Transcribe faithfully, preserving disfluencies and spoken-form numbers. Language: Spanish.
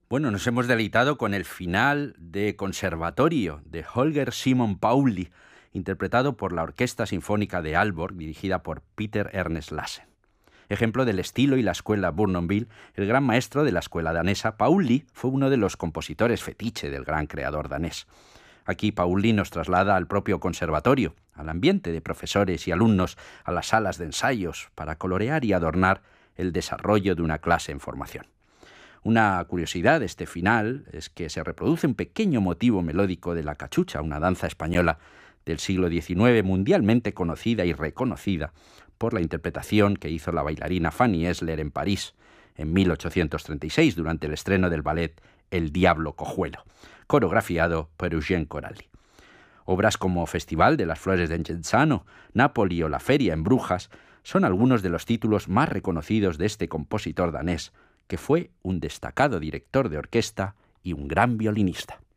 Bueno, nos hemos deleitado con el final de Conservatorio de Holger Simon Pauli, interpretado por la Orquesta Sinfónica de Aalborg, dirigida por Peter Ernest Lassen. Ejemplo del estilo y la escuela Bournonville, el gran maestro de la escuela danesa, Pauli, fue uno de los compositores fetiche del gran creador danés. Aquí Pauli nos traslada al propio conservatorio, al ambiente de profesores y alumnos, a las salas de ensayos, para colorear y adornar el desarrollo de una clase en formación. Una curiosidad de este final es que se reproduce un pequeño motivo melódico de la cachucha, una danza española del siglo diecinueve mundialmente conocida y reconocida por la interpretación que hizo la bailarina Fanny Esler en París en mil ochocientos treinta y seis durante el estreno del ballet El Diablo Cojuelo, coreografiado por Eugène Coralli. Obras como Festival de las Flores de Genzano, Nápoli o La Feria en Brujas son algunos de los títulos más reconocidos de este compositor danés, que fue un destacado director de orquesta y un gran violinista.